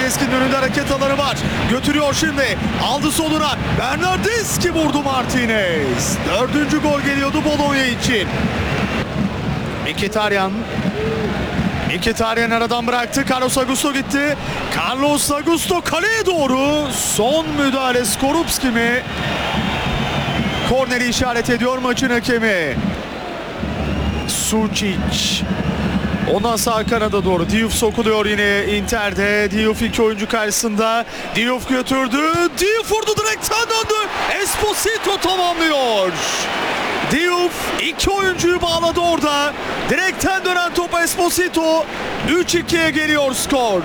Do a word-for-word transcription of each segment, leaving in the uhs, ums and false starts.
Bernardeschi'nin önünde hareket alanı var. Götürüyor şimdi. Aldı soluna. Bernardeschi vurdu Martinez. Dördüncü gol geliyordu Bologna için. Mkhitaryan. Mkhitaryan aradan bıraktı. Carlos Augusto gitti. Carlos Augusto kaleye doğru. Son müdahale Skorupski mi? Korneri işaret ediyor maçın hakemi. Sucic. Ondan sağ kanada doğru. Diouf sokuluyor yine Inter'de. Diouf iki oyuncu karşısında. Diouf götürdü. Diouf vurdu, direkten döndü. Esposito tamamlıyor. Diouf iki oyuncuyu bağladı orada. Direkten dönen top Esposito. üç ikiye geliyor skor.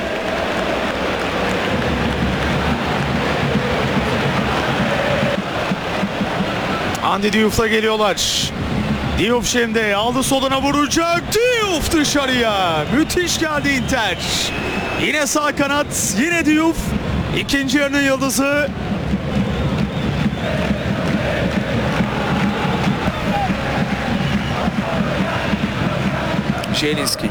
Andy Diouf'la geliyorlar. Diouf şimdi aldı, soluna vuracak. Diouf dışarıya. Müthiş geldi Inter. Yine sağ kanat. Yine Diouf. İkinci yarının yıldızı. Zielinski.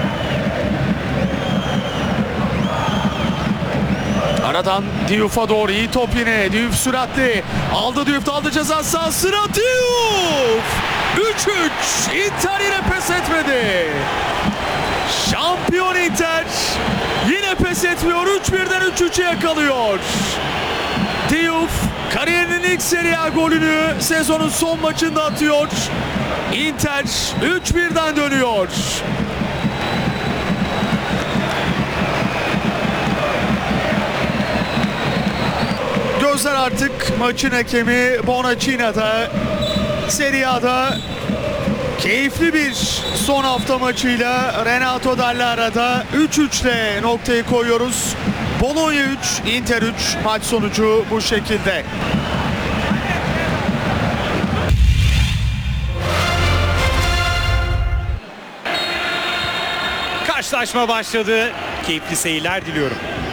Aradan Diouf'a doğru iyi top yine. Diouf süratli. Aldı Diouf da aldı ceza sahasına. Diouf! üç üç. Inter yine pes etmedi. Şampiyon Inter yine pes etmiyor. üç birden üç üçe yakalıyor. Diouf kariyerinin ilk Serie A golünü sezonun son maçında atıyor. Inter üç birden dönüyor. Gözler artık maçın hakemi Bonacina'da. Serie A'da keyifli bir son hafta maçıyla Renato Dallara'da üç üçle noktayı koyuyoruz. Bologna üç, Inter üç, maç sonucu bu şekilde. Karşılaşma başladı. Keyifli seyirler diliyorum.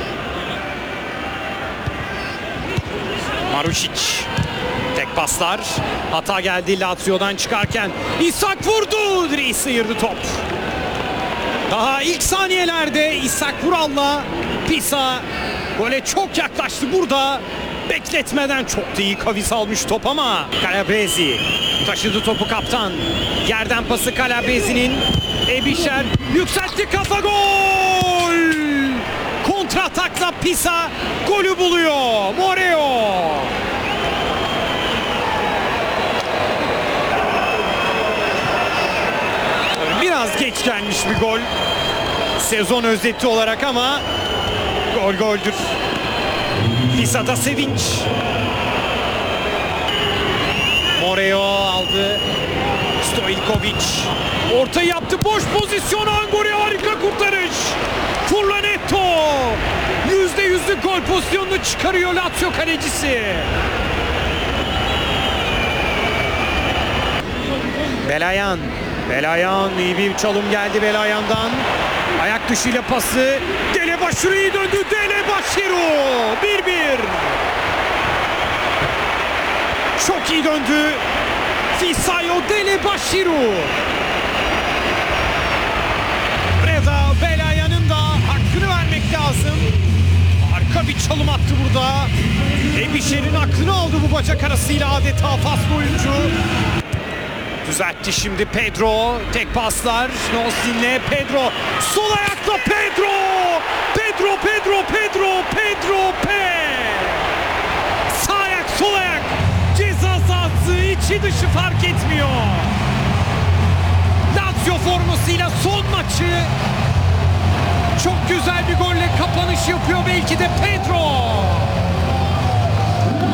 Marušić. Tek paslar. Hata geldi Lazio'dan çıkarken. İshak vurdu. Direği sıyırdı top. Daha ilk saniyelerde İshak Vural'la Pisa gole çok yaklaştı burada. Bekletmeden çok da iyi kavis almış top ama Calabresi taşıdı topu kaptan. Yerden pası Calabresi'nin. Ebişer yükseltti, kafa, gol! Kontra atakla Pisa golü buluyor. Moreo. Biraz geç gelmiş bir gol. Sezon özeti olarak ama gol goldür. Pisa'da sevinç. Moreo aldı. Stojkovic orta yaptı. Boş pozisyon. Angori harika kurtarış. Furlanetto yüzde yüzlük gol pozisyonunu çıkarıyor Lazio kalecisi. Belayan. Belayan iyi bir çalım geldi Belayan'dan. Ayak dışıyla pası. Delebaşiru iyi döndü. Delebaşiru bir bir. Çok iyi döndü. Fisayo Delebaşiru. Reza Belayan'ın da hakkını vermek lazım. Harika bir çalım attı burada. Ebişer'in aklını aldı bu bacak arasıyla, adeta faslı oyuncu. Düzeltti şimdi Pedro. Tek paslar. Nosin'le Pedro. Sol ayakla Pedro. Pedro, Pedro, Pedro, Pedro, P. Sağ ayak, sol ayak. Ceza sahası içi dışı fark etmiyor. Lazio formasıyla son maçı çok güzel bir golle kapanış yapıyor belki de Pedro.